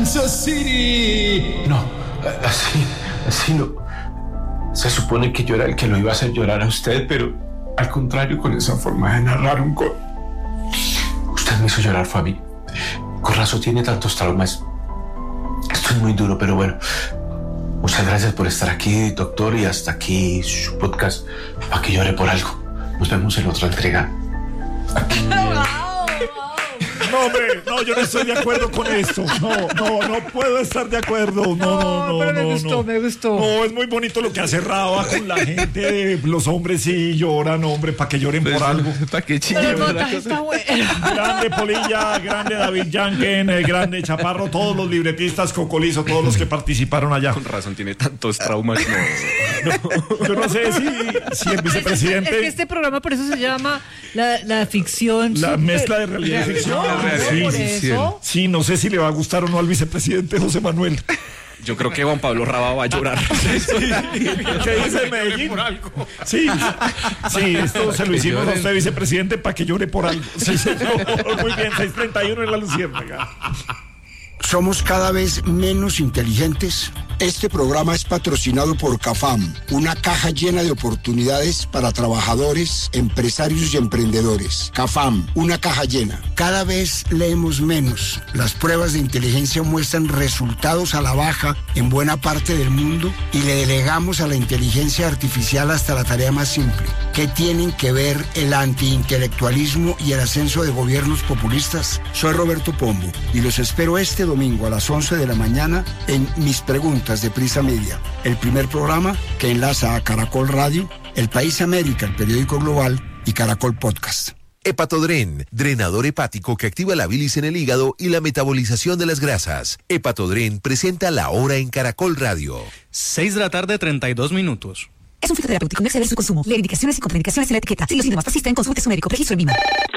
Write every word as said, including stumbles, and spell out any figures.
Kansas City. No, así, así no. Se supone que yo era el que lo iba a hacer llorar a usted, pero al contrario, con esa forma de narrar un gol. Usted me hizo llorar, Fabi. Con razón tiene tantos traumas. Esto es muy duro, pero bueno. Muchas gracias por estar aquí, doctor, y hasta aquí su podcast para que llore por algo. Nos vemos en otra entrega. Aquí. No, hombre, no, yo no estoy de acuerdo con esto. No, no, no puedo estar de acuerdo. No, no, no, pero me no, gustó, no. me gustó. No, es muy bonito lo que hace Raba con la gente. Los hombres sí lloran, hombre, para que lloren por algo. Para que Pero chillen. el montaje está bueno. Grande Polilla, grande David Yanken, eh, grande Chaparro, todos los libretistas, Cocolizo, todos los que participaron allá. Con razón tiene tantos traumas. No. No, yo no sé si, si el vicepresidente... Es que este programa por eso se llama la, la ficción. La super- mezcla de realidad y ficción. No, Sí, por sí, eso. Sí, no sé si le va a gustar o no al vicepresidente José Manuel. Yo creo que Juan Pablo Raba va a llorar. ¿Qué dice Medellín? Sí, sí, esto se lo hicimos a usted, vicepresidente, para que llore por algo. Sí, señor. Muy bien, seis treinta y uno en la Luciérnaga. ¿Somos cada vez menos inteligentes? Este programa es patrocinado por CAFAM, una caja llena de oportunidades para trabajadores, empresarios y emprendedores. CAFAM, una caja llena. Cada vez leemos menos. Las pruebas de inteligencia muestran resultados a la baja en buena parte del mundo y le delegamos a la inteligencia artificial hasta la tarea más simple. ¿Qué tienen que ver el antiintelectualismo y el ascenso de gobiernos populistas? Soy Roberto Pombo y los espero este domingo a las once de la mañana en Mis Preguntas de Prisa Media, el primer programa que enlaza a Caracol Radio, El País América, el periódico global, y Caracol Podcast. Hepatodren, drenador hepático que activa la bilis en el hígado y la metabolización de las grasas. Hepatodren presenta La Hora en Caracol Radio. seis de la tarde, treinta y dos minutos. Es un fitoterapéutico, no exceder su consumo. Lee indicaciones y contraindicaciones en la etiqueta. Si los síntomas persisten, consulte a su médico. Registro en Vima.